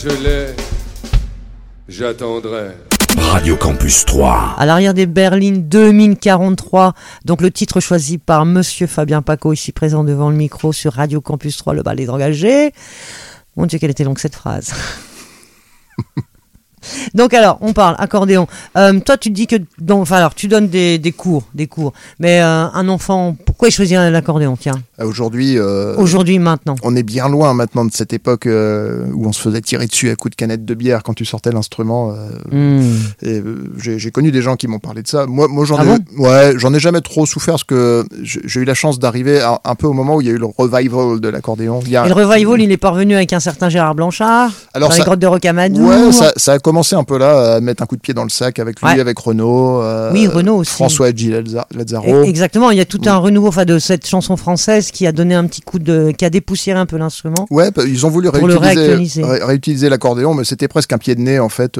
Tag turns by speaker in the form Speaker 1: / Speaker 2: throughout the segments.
Speaker 1: Je l'ai, j'attendrai.
Speaker 2: Radio Campus 3.
Speaker 3: À l'arrière des berlines 2043, donc le titre choisi par Monsieur Fabien Paco, ici présent devant le micro sur Radio Campus 3, le bal des engagés. Mon Dieu, quelle était longue cette phrase. Donc alors, on parle accordéon. Toi, tu te dis que, alors, tu donnes des cours, mais un enfant, pourquoi il choisit l'accordéon, tiens?
Speaker 4: Aujourd'hui,
Speaker 3: maintenant.
Speaker 4: On est bien loin maintenant de cette époque où on se faisait tirer dessus à coups de canette de bière quand tu sortais l'instrument. J'ai connu des gens qui m'ont parlé de ça. Moi j'en ai jamais trop souffert parce que j'ai eu la chance d'arriver un peu au moment où il y a eu le revival de l'accordéon.
Speaker 3: Et le revival, il est parvenu avec un certain Gérard Blanchard, dans les grottes de Rocamadour.
Speaker 4: Ouais, ça a commencé un peu là, à mettre un coup de pied dans le sac avec lui, avec Renaud.
Speaker 3: Oui, Renaud aussi.
Speaker 4: François Edgy Lazzaro.
Speaker 3: Exactement, il y a tout un renouveau de cette chanson française qui a donné un petit coup qui a dépoussiéré un peu l'instrument.
Speaker 4: Ouais, ils ont voulu réutiliser l'accordéon, mais c'était presque un pied de nez en fait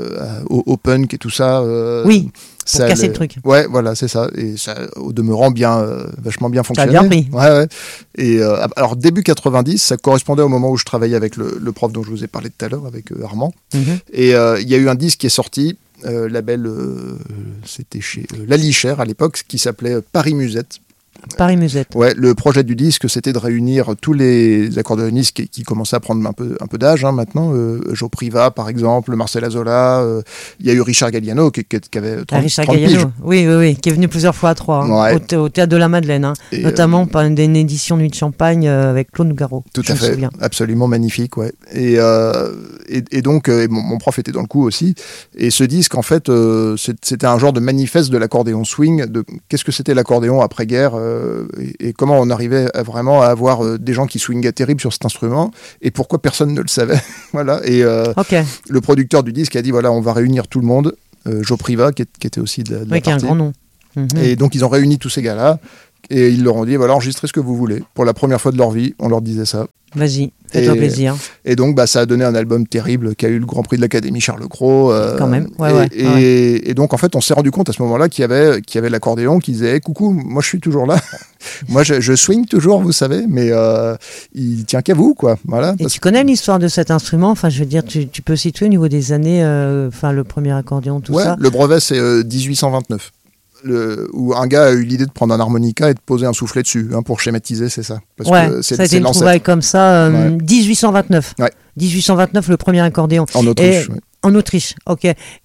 Speaker 4: au punk et tout ça.
Speaker 3: Oui. Pour casser le truc.
Speaker 4: Ouais, voilà, c'est ça. Et ça, au demeurant, vachement bien fonctionné.
Speaker 3: Ça a bien pris.
Speaker 4: Ouais. Et alors, début 90, ça correspondait au moment où je travaillais avec le prof dont je vous ai parlé tout à l'heure, avec Armand. Et il y a eu un disque qui est sorti, label, c'était chez Lalichère à l'époque, qui s'appelait Paris Musette.
Speaker 3: Paris Musette.
Speaker 4: Ouais, le projet du disque, c'était de réunir tous les accordéonistes qui commençaient à prendre un peu d'âge maintenant. Joe Priva, par exemple, Marcel Azola. Il y a eu Richard Galliano qui avait 30 piges.
Speaker 3: Oui, qui est venu plusieurs fois à Troyes, au Théâtre de la Madeleine, notamment par une édition Nuit de Champagne avec Claude Nougaro.
Speaker 4: Tout à fait, absolument magnifique, ouais. Et donc, mon prof était dans le coup aussi. Et ce disque, en fait, c'était un genre de manifeste de l'accordéon swing, de qu'est-ce que c'était l'accordéon après-guerre, et comment on arrivait vraiment à avoir des gens qui swingaient terrible sur cet instrument, et pourquoi personne ne le savait. Voilà. Et le producteur du disque a dit, voilà, on va réunir tout le monde, Joe Priva, qui était aussi de la partie.
Speaker 3: Qui est un grand nom.
Speaker 4: Et donc, ils ont réuni tous ces gars-là, et ils leur ont dit, voilà, enregistrez ce que vous voulez. Pour la première fois de leur vie, on leur disait ça.
Speaker 3: Vas-y, fais-toi plaisir.
Speaker 4: Et donc, ça a donné un album terrible qui a eu le Grand Prix de l'Académie Charles Cros.
Speaker 3: Quand même,
Speaker 4: et donc, en fait, on s'est rendu compte à ce moment-là qu'il y avait l'accordéon qui disait hey, « Coucou, moi je suis toujours là. Moi je swing toujours, vous savez, mais il tient qu'à vous, quoi. » Voilà.
Speaker 3: Et tu connais l'histoire de cet instrument? Enfin, je veux dire, tu peux situer au niveau des années, le premier accordéon, tout ça?
Speaker 4: Le brevet, c'est 1829. Où un gars a eu l'idée de prendre un harmonica et de poser un soufflet dessus, pour schématiser, c'est ça. Parce que
Speaker 3: ça a été une trouvaille comme ça, 1829. Ouais. 1829, le premier accordéon.
Speaker 4: En Autriche,
Speaker 3: En Autriche, ok.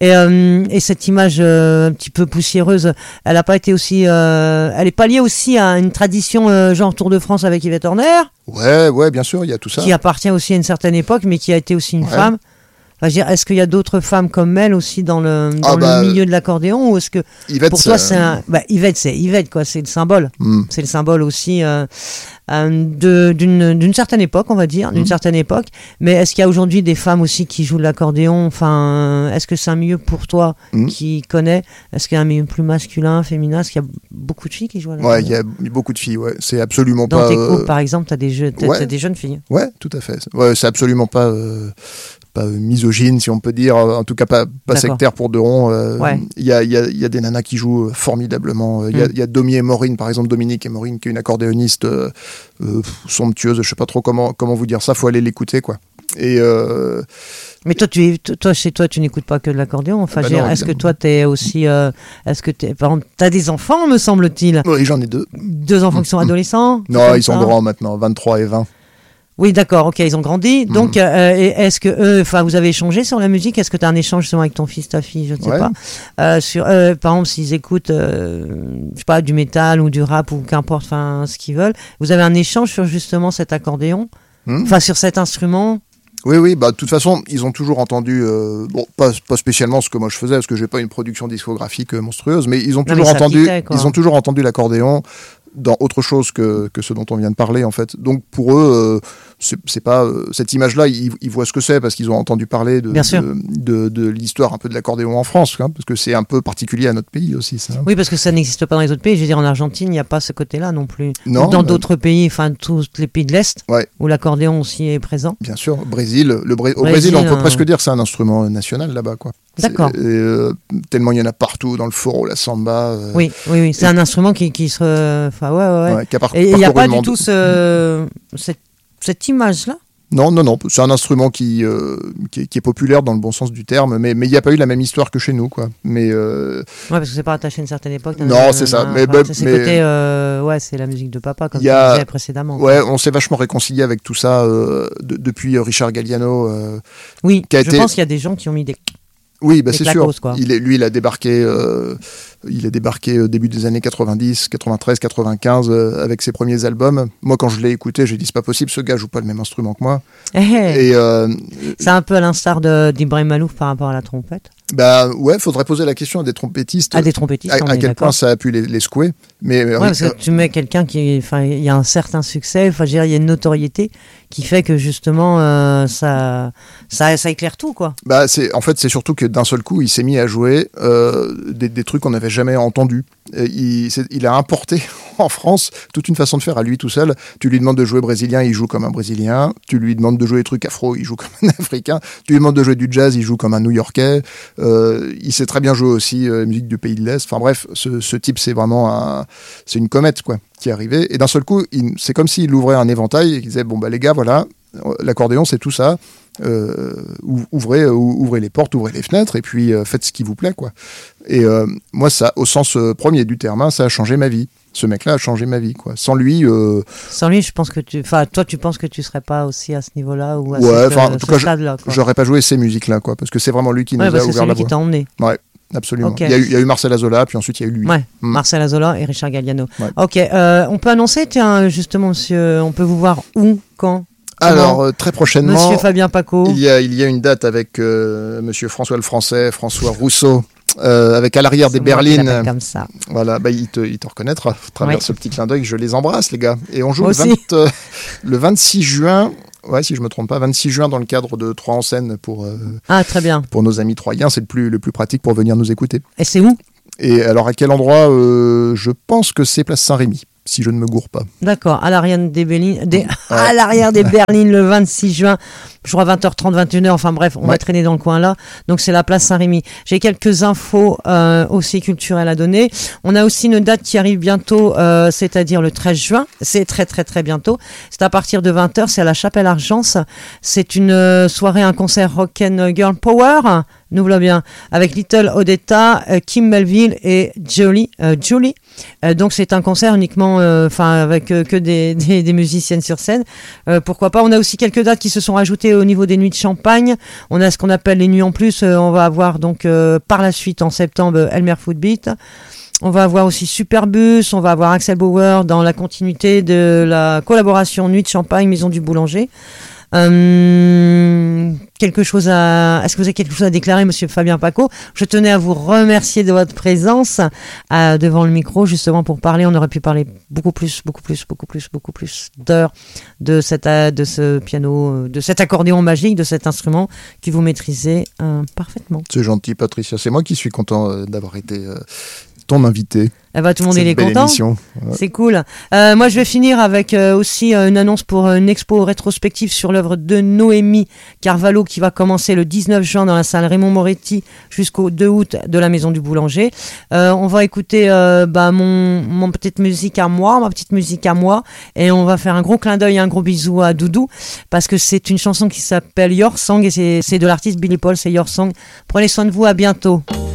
Speaker 3: Et cette image un petit peu poussiéreuse, elle n'a pas été aussi... elle n'est pas liée aussi à une tradition genre Tour de France avec Yvette Horner?
Speaker 4: Ouais, bien sûr, il y a tout ça.
Speaker 3: Qui appartient aussi à une certaine époque, mais qui a été aussi une femme. Enfin, est-ce qu'il y a d'autres femmes comme elle aussi dans le milieu de l'accordéon, ou est-ce que
Speaker 4: Yvette,
Speaker 3: pour toi c'est Yvette, c'est Yvette, quoi, c'est le symbole. C'est le symbole aussi d'une certaine époque, on va dire, d'une certaine époque. Mais est-ce qu'il y a aujourd'hui des femmes aussi qui jouent de l'accordéon? Enfin, est-ce que c'est un milieu pour toi qui connais? Est-ce qu'il y a un milieu plus masculin, féminin? Est-ce qu'il y a beaucoup de filles qui jouent à l'accordéon?
Speaker 4: Ouais, il y a beaucoup de filles. Ouais, c'est absolument
Speaker 3: dans
Speaker 4: pas.
Speaker 3: Dans tes cours, par exemple, t'as des jeunes filles.
Speaker 4: Ouais, tout à fait. Ouais, c'est absolument pas misogyne, si on peut dire, en tout cas pas sectaire pour de rond. Il y a des nanas qui jouent formidablement. Il y a Domi et Maureen, par exemple, Dominique et Maureen, qui est une accordéoniste somptueuse, je sais pas trop comment vous dire ça, faut aller l'écouter, quoi. Et
Speaker 3: mais toi, chez toi, tu n'écoutes pas que de l'accordéon. Enfin, non, est-ce que toi, t'es aussi, par exemple, t'as des enfants, me semble-t-il?
Speaker 4: Oui, j'en ai 2.
Speaker 3: 2 enfants qui sont adolescents?
Speaker 4: Non, ils sont grands maintenant, 23 et 20.
Speaker 3: Oui, d'accord, ok, ils ont grandi. Donc, est-ce que vous avez échangé sur la musique? Est-ce que tu as un échange justement avec ton fils, ta fille, je ne sais pas, par exemple, s'ils écoutent, je sais pas, du métal ou du rap ou qu'importe, ce qu'ils veulent, vous avez un échange sur justement cet accordéon, sur cet instrument?
Speaker 4: Oui, de toute façon, ils ont toujours entendu, pas spécialement ce que moi je faisais, parce que j'ai pas une production discographique monstrueuse, mais ils ont toujours entendu l'accordéon dans autre chose que ce dont on vient de parler, en fait. Donc pour eux, c'est pas cette image-là, ils voient ce que c'est parce qu'ils ont entendu parler de l'histoire un peu de l'accordéon en France, parce que c'est un peu particulier à notre pays aussi, ça.
Speaker 3: Oui, parce que ça n'existe pas dans les autres pays. Je veux dire, en Argentine, il n'y a pas ce côté-là non plus.
Speaker 4: Non,
Speaker 3: dans d'autres pays, tous les pays de l'Est, où l'accordéon aussi est présent.
Speaker 4: Bien sûr, au Brésil, on peut presque dire que c'est un instrument national là-bas, quoi.
Speaker 3: D'accord.
Speaker 4: Tellement il y en a partout, dans le foro, la samba.
Speaker 3: Oui, c'est un instrument qui se...
Speaker 4: qui a
Speaker 3: et il n'y a pas du tout cette image-là
Speaker 4: Non, c'est un instrument qui est populaire dans le bon sens du terme, mais il n'y a pas eu la même histoire que chez nous, quoi. Mais
Speaker 3: ouais, parce que c'est pas attaché à une certaine époque.
Speaker 4: Non, c'est ça. Mais
Speaker 3: côté, ouais, c'est la musique de papa, comme tu disais précédemment.
Speaker 4: Ouais, on s'est vachement réconcilié avec tout ça depuis Richard Galliano.
Speaker 3: Oui, pense qu'il y a des gens qui ont mis des.
Speaker 4: Oui, c'est sûr. Il a débarqué début des années 90, 93, 95 avec ses premiers albums. Moi, quand je l'ai écouté, j'ai dit c'est pas possible, ce gars joue pas le même instrument que moi.
Speaker 3: Et c'est un peu à l'instar d'Ibrahim Malouf par rapport à la trompette.
Speaker 4: Bah ouais, faudrait poser la question à des trompettistes.
Speaker 3: À quel
Speaker 4: point ça a pu les secouer. Mais
Speaker 3: parce que tu mets quelqu'un il y a un certain succès. Il y a une notoriété qui fait que justement ça éclaire tout, quoi.
Speaker 4: Bah c'est surtout que d'un seul coup il s'est mis à jouer des trucs qu'on n'avait jamais entendus. Il a importé en France toute une façon de faire à lui tout seul. Tu lui demandes de jouer brésilien, il joue comme un brésilien. Tu lui demandes de jouer des trucs afro, il joue comme un africain. Tu lui demandes de jouer du jazz, il joue comme un new-yorkais. Il sait très bien jouer aussi musique du pays de l'Est. Enfin bref, ce type c'est vraiment c'est une comète, quoi, qui est arrivée. Et d'un seul coup, c'est comme s'il ouvrait un éventail et qu'il disait bon bah les gars, voilà, l'accordéon c'est tout ça. Ouvrez les portes, ouvrez les fenêtres et puis faites ce qui vous plaît, quoi. Et moi, ça, au sens premier du terme, ça a changé ma vie. Ce mec-là a changé ma vie, quoi. Sans lui,
Speaker 3: je pense que toi, tu penses que tu serais pas aussi à ce niveau-là ou à ce stade-là, quoi.
Speaker 4: J'aurais pas joué ces musiques-là, quoi, parce que c'est vraiment lui qui nous a ouvert la voie.
Speaker 3: C'est lui qui t'a emmené.
Speaker 4: Ouais. Absolument.
Speaker 3: Okay.
Speaker 4: Il y a eu Marcel Azola, puis ensuite il y a eu lui.
Speaker 3: Ouais, Marcel Azola et Richard Galliano.
Speaker 4: Ouais.
Speaker 3: Ok, on peut annoncer, tiens, justement, monsieur, on peut vous voir où, quand?
Speaker 4: Alors, très prochainement,
Speaker 3: Monsieur Fabien Paco.
Speaker 4: Il y a une date avec Monsieur François le Français, François Rousseau, avec à l'arrière des berlines.
Speaker 3: Comme ça.
Speaker 4: Voilà, il te reconnaîtra à travers ce petit clin d'œil. Je les embrasse, les gars. Et on joue le 26 juin. Ouais, si je me trompe pas, 26 juin dans le cadre de Troyes en scène pour.
Speaker 3: Très bien.
Speaker 4: Pour nos amis troyens, c'est le plus pratique pour venir nous écouter.
Speaker 3: Et c'est où?
Speaker 4: Et alors à quel endroit? Je pense que c'est place Saint-Rémy, si je ne me gourre pas.
Speaker 3: D'accord, à l'arrière des berlines, à l'arrière des berlines le 26 juin, je crois 20h30, 21h, enfin bref, on va traîner dans le coin là. Donc c'est la place Saint-Rémy. J'ai quelques infos aussi culturelles à donner. On a aussi une date qui arrive bientôt, c'est-à-dire le 13 juin. C'est très très très bientôt. C'est à partir de 20h, c'est à la Chapelle Argence. C'est une soirée, un concert rock and girl power. Nous voilà bien, avec Little Odetta, Kim Melville et Julie. Donc c'est un concert uniquement, avec que des musiciennes sur scène. Pourquoi pas. On a aussi quelques dates qui se sont rajoutées au niveau des nuits de Champagne. On a ce qu'on appelle les nuits en plus. On va avoir donc par la suite en septembre Elmer Footbeat. On va avoir aussi Superbus, on va avoir Axel Bauer dans la continuité de la collaboration Nuit de Champagne, Maison du Boulanger. Est-ce que vous avez quelque chose à déclarer, monsieur Fabien Paco? Je tenais à vous remercier de votre présence devant le micro, justement pour parler. On aurait pu parler beaucoup plus d'heures de ce piano, de cet accordéon magique, de cet instrument que vous maîtrisez parfaitement.
Speaker 4: C'est gentil, Patricia. C'est moi qui suis content d'avoir été ton invité.
Speaker 3: Tout le monde est content.
Speaker 4: Émission. Ouais.
Speaker 3: C'est cool. Moi, je vais finir avec aussi une annonce pour une expo rétrospective sur l'œuvre de Noémie Carvalho qui va commencer le 19 juin dans la salle Raymond Moretti jusqu'au 2 août de la Maison du Boulanger. On va écouter ma petite musique à moi, et on va faire un gros clin d'œil, un gros bisou à Doudou parce que c'est une chanson qui s'appelle Your Song et c'est de l'artiste Billy Paul, c'est Your Song. Prenez soin de vous, à bientôt.